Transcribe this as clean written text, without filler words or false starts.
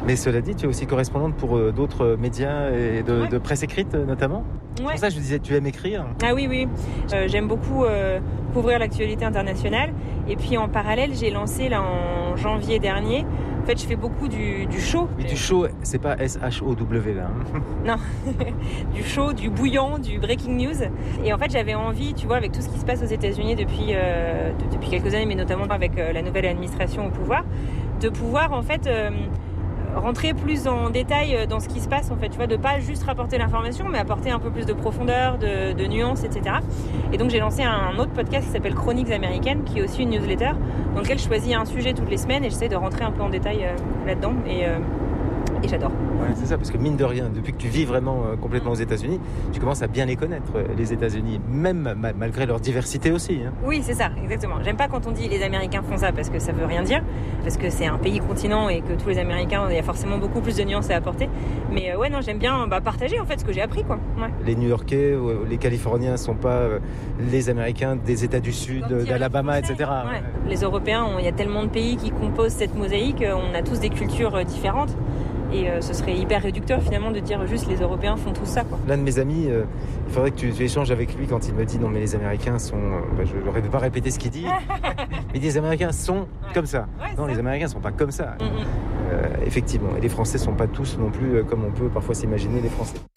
Mais cela dit, tu es aussi correspondante pour d'autres médias et de presse écrite notamment. C'est pour ça que je disais, tu aimes écrire. Ah oui. J'aime beaucoup couvrir l'actualité internationale. Et puis en parallèle, j'ai lancé là en janvier dernier. En fait, je fais beaucoup du show. Mais du show, c'est pas S-H-O-W là. Non, du show, du bouillon, du breaking news. Et en fait, j'avais envie, tu vois, avec tout ce qui se passe aux États-Unis depuis quelques années, mais notamment avec la nouvelle administration au pouvoir, de pouvoir en fait rentrer plus en détail dans ce qui se passe en fait, tu vois, de pas juste rapporter l'information, mais apporter un peu plus de profondeur, de nuances, etc. Et donc j'ai lancé un autre podcast qui s'appelle Chroniques américaines, qui est aussi une newsletter, dans lequel je choisis un sujet toutes les semaines et j'essaie de rentrer un peu en détail là-dedans et j'adore. Ouais, c'est ça, parce que mine de rien, depuis que tu vis vraiment complètement aux États-Unis, tu commences à bien les connaître, les États-Unis, même malgré leur diversité aussi. Hein. Oui, c'est ça, exactement. J'aime pas quand on dit les Américains font ça, parce que ça veut rien dire, parce que c'est un pays continent et que tous les Américains, il y a forcément beaucoup plus de nuances à apporter. Mais non, j'aime bien partager en fait ce que j'ai appris, quoi. Ouais. Les New-Yorkais, les Californiens sont pas les Américains des États du Sud, d'Alabama, etc. Ouais. Les Européens, il y a tellement de pays qui composent cette mosaïque, on a tous des cultures différentes. Et ce serait hyper réducteur finalement de dire juste les Européens font tout ça, quoi. L'un de mes amis, il faudrait que tu échanges avec lui quand il me dit non mais les Américains sont... je ne vais pas répéter ce qu'il dit. Mais les Américains sont comme ça. Non, les Américains ne sont pas comme ça. Effectivement. Et les Français ne sont pas tous non plus comme on peut parfois s'imaginer les Français.